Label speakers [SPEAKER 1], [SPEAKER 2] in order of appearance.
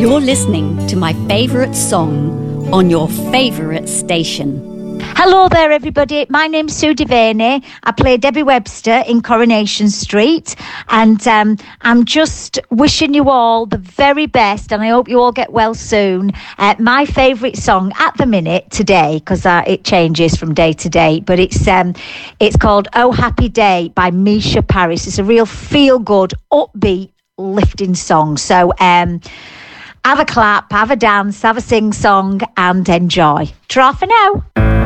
[SPEAKER 1] You're listening to my favourite song on your favourite station.
[SPEAKER 2] Hello there, everybody. My name's Sue Devaney. I play Debbie Webster in Coronation Street, and I'm just wishing you all the very best, and I hope you all get well soon. My favourite song at the minute today, because it changes from day to day, but it's called "Oh Happy Day" by Misha Paris. It's a real feel-good, upbeat, lifting song. So have a clap, have a dance, have a sing-song, and enjoy. Ta-ra for now.